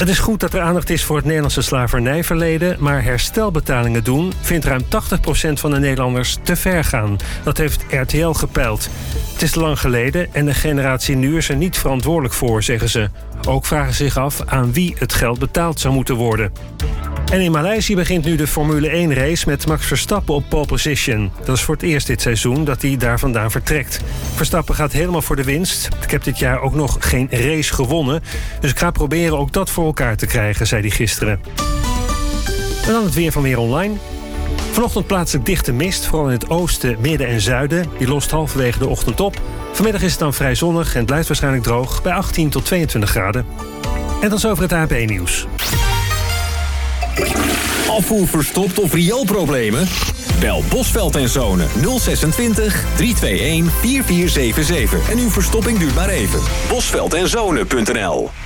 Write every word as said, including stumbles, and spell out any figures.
Het is goed dat er aandacht is voor het Nederlandse slavernijverleden, maar herstelbetalingen doen vindt ruim tachtig procent van de Nederlanders te ver gaan. Dat heeft R T L gepeild. Het is te lang geleden en de generatie nu is er niet verantwoordelijk voor, zeggen ze. Ook vragen ze zich af aan wie het geld betaald zou moeten worden. En in Maleisië begint nu de Formule één race met Max Verstappen op pole position. Dat is voor het eerst dit seizoen dat hij daar vandaan vertrekt. Verstappen gaat helemaal voor de winst. Ik heb dit jaar ook nog geen race gewonnen, dus ik ga proberen ook dat voor elkaar te krijgen, zei hij gisteren. En dan het weer van Weer Online. Vanochtend plaatselijk dichte mist, vooral in het oosten, midden en zuiden. Die lost halverwege de ochtend op. Vanmiddag is het dan vrij zonnig en blijft waarschijnlijk droog bij achttien tot tweeëntwintig graden. En dat is over het A N P-nieuws. Afvoer verstopt of rioolproblemen? Bel Bosveld en Zonen nul zesentwintig, drie twee een, vier vier zeven zeven. En uw verstopping duurt maar even. bosveld en zonen punt n l